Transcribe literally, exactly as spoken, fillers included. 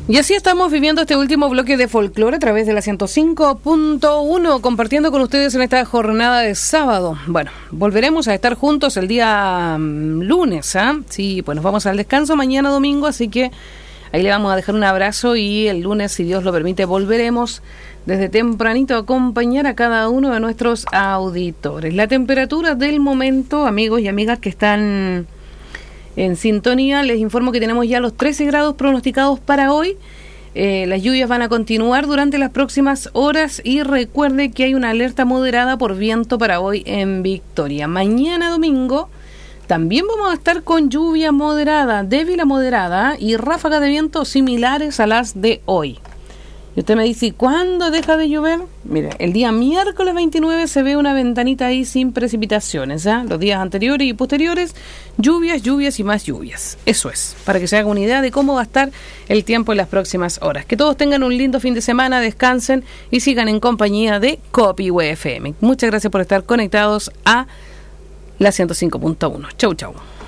Y así estamos viviendo este último bloque de folclore a través de la ciento cinco punto uno, compartiendo con ustedes en esta jornada de sábado. Bueno, volveremos a estar juntos el día um, lunes, ¿ah? ¿eh? Sí, pues nos vamos al descanso mañana domingo, así que ahí le vamos a dejar un abrazo y el lunes, si Dios lo permite, volveremos desde tempranito a acompañar a cada uno de nuestros auditores. La temperatura del momento, amigos y amigas que están en sintonía, les informo que tenemos ya los trece grados pronosticados para hoy. Eh, las lluvias van a continuar durante las próximas horas y recuerde que hay una alerta moderada por viento para hoy en Victoria. Mañana domingo también vamos a estar con lluvia moderada, débil a moderada y ráfagas de viento similares a las de hoy. Y usted me dice, ¿cuándo deja de llover? Mire, el día miércoles veintinueve se ve una ventanita ahí sin precipitaciones, ¿eh? Los días anteriores y posteriores, lluvias, lluvias y más lluvias. Eso es, para que se haga una idea de cómo va a estar el tiempo en las próximas horas. Que todos tengan un lindo fin de semana, descansen y sigan en compañía de Copihue F M. Muchas gracias por estar conectados a la ciento cinco punto uno. Chau, chau.